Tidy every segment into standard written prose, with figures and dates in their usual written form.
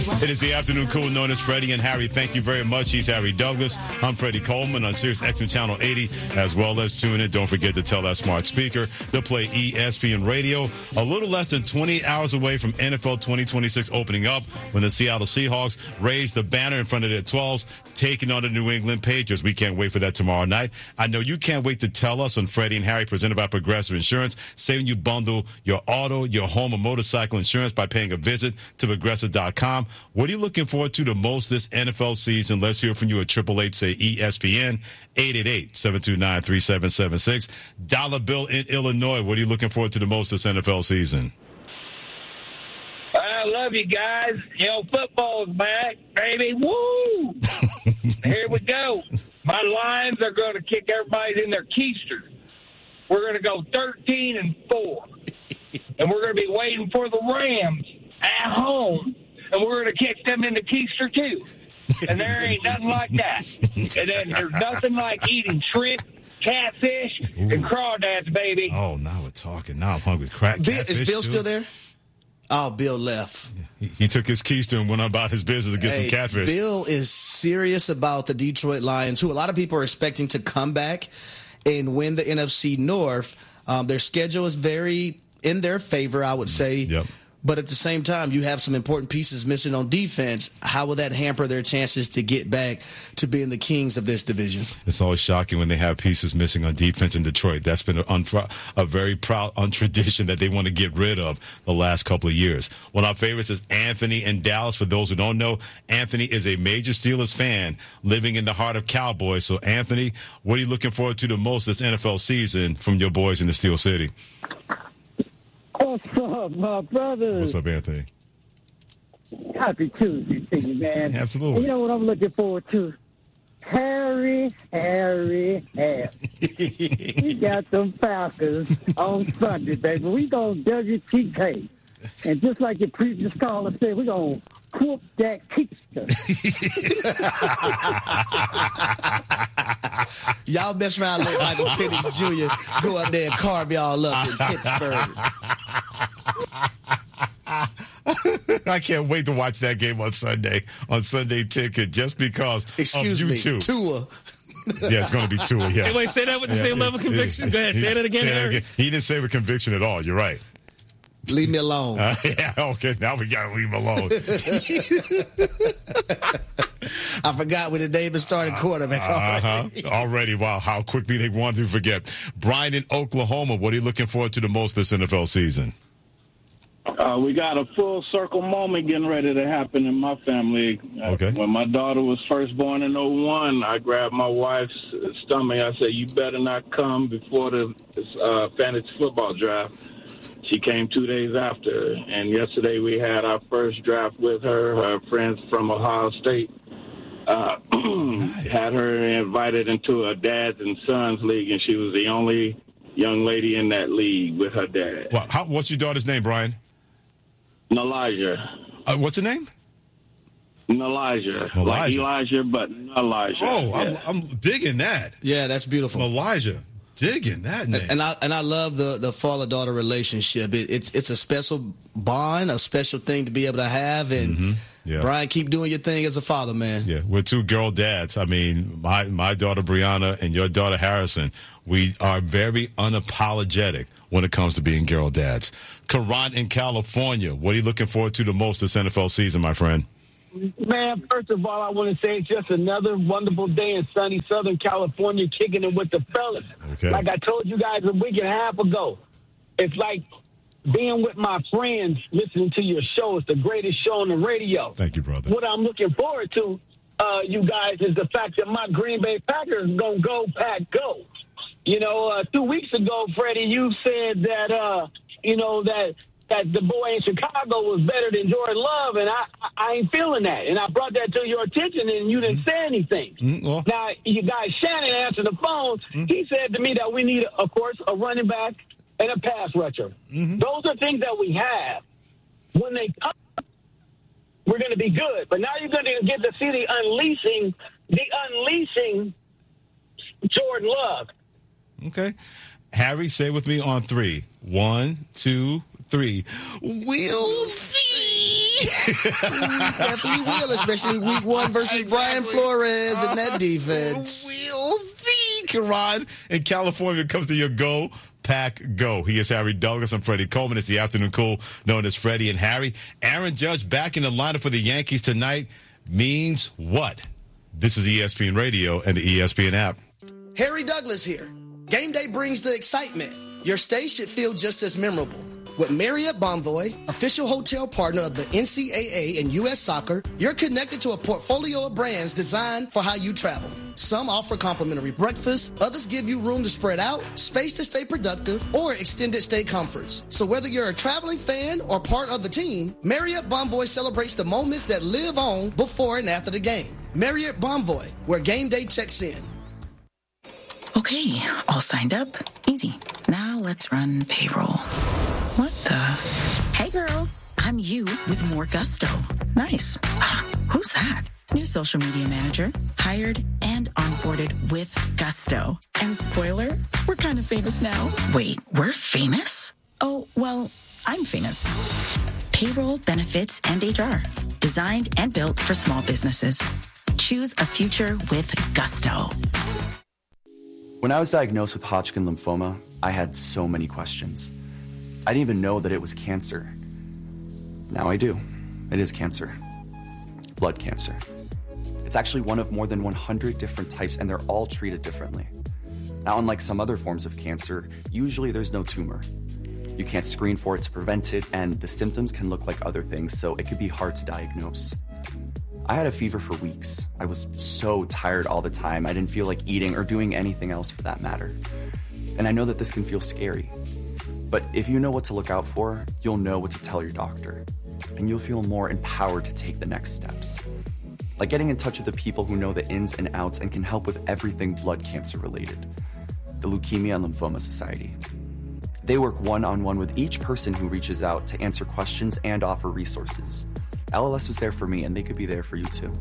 It is the afternoon cool known as Freddie and Harry. Thank you very much. He's Harry Douglas. I'm Freddie Coleman on Sirius XM Channel 80, as well as tune in. Don't forget to tell that smart speaker to play ESPN Radio. A little less than 20 hours away from NFL 2026 opening up when the Seattle Seahawks raise the banner in front of their 12s, taking on the New England Patriots. We can't wait for that tomorrow night. I know you can't wait to tell us on Freddie and Harry, presented by Progressive Insurance, saving you bundle your auto, your home, or motorcycle insurance by paying a visit to Progressive.com. What are you looking forward to the most this NFL season? Let's hear from you at 888 say ESPN, 888-729-3776. Dollar Bill in Illinois. What are you looking forward to the most this NFL season? I love you guys. You know, football's back, baby. Woo! Here we go. My Lions are going to kick everybody in their keister. We're going to go 13-4. And we're going to be waiting for the Rams at home. And we're going to kick them in the keister, too. And there ain't nothing like that. And then there's nothing like eating shrimp, catfish, and crawdads, baby. Oh, now we're talking. Now I'm hungry. Is Bill still there? Oh, Bill left. He took his keister and went about his business to get some catfish. Bill is serious about the Detroit Lions, who a lot of people are expecting to come back and win the NFC North. Their schedule is very in their favor, I would say. Yep. But at the same time, you have some important pieces missing on defense. How will that hamper their chances to get back to being the kings of this division? It's always shocking when they have pieces missing on defense in Detroit. That's been a very proud tradition that they want to get rid of the last couple of years. One of our favorites is Anthony in Dallas. For those who don't know, Anthony is a major Steelers fan living in the heart of Cowboys. So, Anthony, what are you looking forward to the most this NFL season from your boys in the Steel City? What's up, my brother? What's up, Anthony? Happy Tuesday to you, man. Absolutely. You know what I'm looking forward to? Harry. We got them Falcons on Sunday, baby. We going to WTK. And just like your previous caller said, we're going to whoop that keister. Y'all mess around like Michael Penix Jr. go up there and carve y'all up in Pittsburgh. I can't wait to watch that game on Sunday Ticket, just because Excuse of you me, two. Tua. Yeah, it's going to be Tua, yeah. Hey, wait, say that with the same level of conviction. Go ahead, say that again, Harry. He didn't say with conviction at all. You're right. Leave me alone. Yeah, okay, now we got to leave him alone. I forgot when the Davis started quarterback already. Wow, how quickly they want to forget. Brian in Oklahoma, what are you looking forward to the most this NFL season? We got a full circle moment getting ready to happen in my family. Okay. When my daughter was first born in 2001, I grabbed my wife's stomach. I said, you better not come before the fantasy football draft. She came 2 days after, and yesterday we had our first draft with her. Her friends from Ohio State Nice. had her invited into a dads and sons league, and she was the only young lady in that league with her dad. Well, what's your daughter's name, Brian? Elijah. What's her name? Elijah. Like Elijah, but Elijah. Oh, yeah. I'm digging that. Yeah, that's beautiful. Elijah. Digging that name. And I love the father-daughter relationship. It's a special bond, a special thing to be able to have. And Yeah. Brian, keep doing your thing as a father, man. Yeah, we're two girl dads. I mean, my daughter Brianna and your daughter Harrison, we are very unapologetic when it comes to being girl dads. Karan in California, what are you looking forward to the most this NFL season, my friend? Man, first of all, I want to say it's just another wonderful day in sunny Southern California, kicking it with the fellas. Okay. Like I told you guys a week and a half ago, it's like being with my friends, listening to your show. It's the greatest show on the radio. Thank you, brother. What I'm looking forward to, you guys, is the fact that my Green Bay Packers are going to go, Pack, go. You know, 2 weeks ago, Freddie, you said that, that the boy in Chicago was better than Jordan Love, and I ain't feeling that. And I brought that to your attention, and you didn't say anything. Well. Now, you guys, Shannon answered the phone. He said to me that we need, of course, a running back and a pass rusher. Those are things that we have. When they come, we're going to be good. But now you're going to get to see the unleashing Jordan Love. Okay. Harry, say with me on 3. 1, 2, 3. We'll see. We definitely will, especially week 1 versus Brian Flores and that defense. Will be. Karan in California comes to your Go Pack Go. He is Harry Douglas. I'm Freddie Coleman. It's the Afternoon Cool, known as Freddie and Harry. Aaron Judge back in the lineup for the Yankees tonight means what? This is ESPN Radio and the ESPN app. Harry Douglas here. Game day brings the excitement. Your stay should feel just as memorable. With Marriott Bonvoy, official hotel partner of the NCAA and U.S. Soccer, you're connected to a portfolio of brands designed for how you travel. Some offer complimentary breakfast, others give you room to spread out, space to stay productive, or extended stay comforts. So whether you're a traveling fan or part of the team, Marriott Bonvoy celebrates the moments that live on before and after the game. Marriott Bonvoy, where game day checks in. Okay, all signed up. Easy. Now let's run payroll. What the? Hey, girl. I'm you with more gusto. Nice. Who's that? New social media manager. Hired and onboarded with gusto. And spoiler, we're kind of famous now. Wait, we're famous? Oh, well, I'm famous. Payroll, benefits, and HR. Designed and built for small businesses. Choose a future with gusto. When I was diagnosed with Hodgkin lymphoma, I had so many questions. I didn't even know that it was cancer. Now I do. It is cancer. Blood cancer. It's actually one of more than 100 different types, and they're all treated differently. Now, unlike some other forms of cancer, usually there's no tumor. You can't screen for it to prevent it, and the symptoms can look like other things, so it could be hard to diagnose. I had a fever for weeks. I was so tired all the time. I didn't feel like eating or doing anything else for that matter. And I know that this can feel scary. But if you know what to look out for, you'll know what to tell your doctor. And you'll feel more empowered to take the next steps. Like getting in touch with the people who know the ins and outs and can help with everything blood cancer related. The Leukemia and Lymphoma Society. They work one-on-one with each person who reaches out to answer questions and offer resources. LLS was there for me, and they could be there for you too.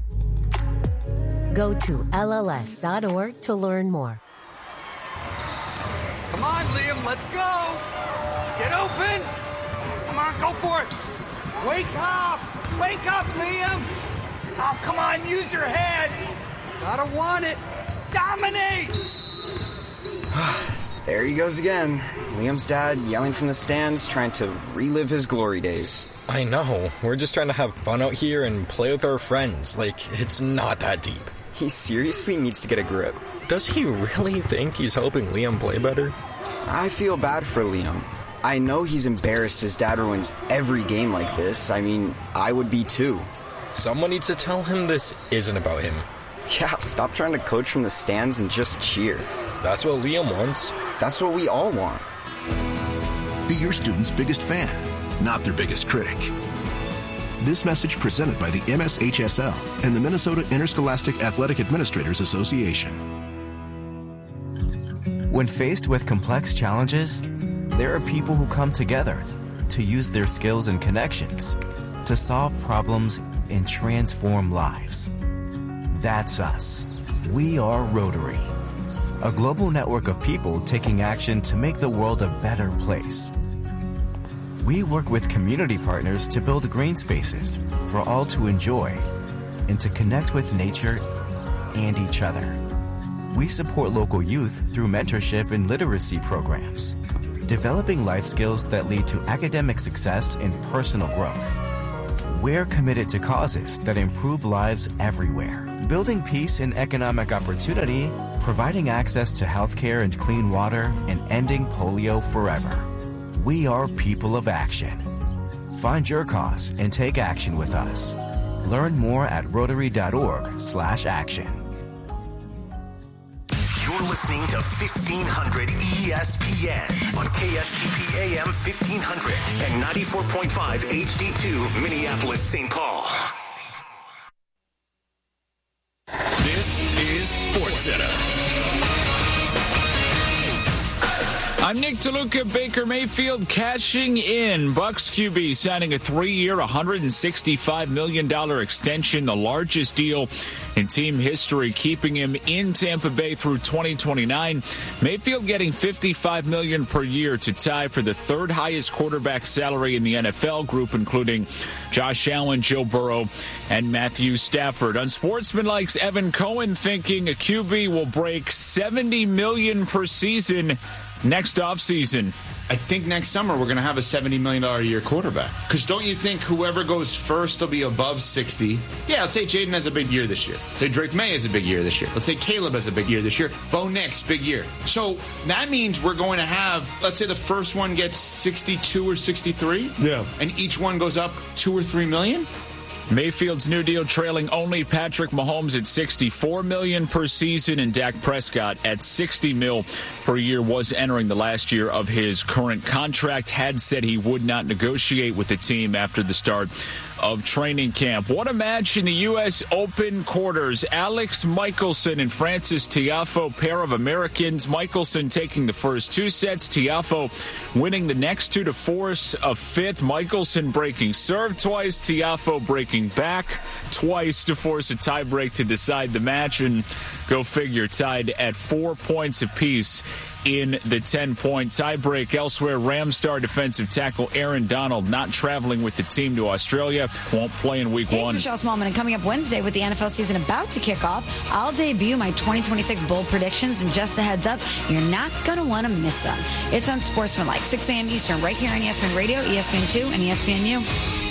Go to LLS.org to learn more. Come on, Liam, let's go! Get open! Come on, go for it! Wake up! Wake up, Liam! Oh, come on, use your head! Gotta want it! Dominate! There he goes again. Liam's dad yelling from the stands, trying to relive his glory days. I know. We're just trying to have fun out here and play with our friends. Like, it's not that deep. He seriously needs to get a grip. Does he really think he's helping Liam play better? I feel bad for Liam. I know he's embarrassed his dad ruins every game like this. I mean, I would be too. Someone needs to tell him this isn't about him. Yeah, stop trying to coach from the stands and just cheer. That's what Liam wants. That's what we all want. Be your student's biggest fan, not their biggest critic. This message presented by the MSHSL and the Minnesota Interscholastic Athletic Administrators Association. When faced with complex challenges, there are people who come together to use their skills and connections to solve problems and transform lives. That's us. We are Rotary, a global network of people taking action to make the world a better place. We work with community partners to build green spaces for all to enjoy and to connect with nature and each other. We support local youth through mentorship and literacy programs, developing life skills that lead to academic success and personal growth. We're committed to causes that improve lives everywhere, building peace and economic opportunity, providing access to healthcare and clean water, and ending polio forever. We are people of action. Find your cause and take action with us. Learn more at rotary.org/action. You're listening to 1500 ESPN on KSTP AM 1500 and 94.5 HD2 Minneapolis, St. Paul. This is SportsCenter. I'm Nick DeLuca. Baker Mayfield cashing in. Bucs QB signing a 3-year, $165 million extension, the largest deal in team history, keeping him in Tampa Bay through 2029. Mayfield getting $55 million per year to tie for the third highest quarterback salary in the NFL group, including Josh Allen, Joe Burrow, and Matthew Stafford. Unsportsmanlike's Evan Cohen thinking a QB will break $70 million per season next offseason. I think next summer we're going to have a $70 million a year quarterback. Because don't you think whoever goes first will be above 60? Yeah, let's say Jaden has a big year this year. Let's say Drake May has a big year this year. Let's say Caleb has a big year this year. Bo Nix, big year. So that means we're going to have, let's say the first one gets 62 or 63. Yeah. And each one goes up 2 or 3 million. Mayfield's new deal trailing only Patrick Mahomes at $64 million per season, and Dak Prescott at $60 million per year was entering the last year of his current contract. Had said he would not negotiate with the team after the start of training camp. What a match in the U.S. Open quarters. Alex Michelson and Frances Tiafoe, pair of Americans. Michelson taking the first 2 sets. Tiafoe winning the next 2 to force a fifth. Michelson breaking serve twice. Tiafoe breaking back twice to force a tiebreak to decide the match. And go figure, tied at 4 points apiece in the 10-point tiebreak. Elsewhere, Rams star defensive tackle Aaron Donald not traveling with the team to Australia. Won't play in week 1. Michelle Smallman, and coming up Wednesday with the NFL season about to kick off, I'll debut my 2026 bold predictions, and just a heads up, you're not going to want to miss them. It's on Sportsmanlike, 6 a.m. Eastern, right here on ESPN Radio, ESPN2, and ESPNU.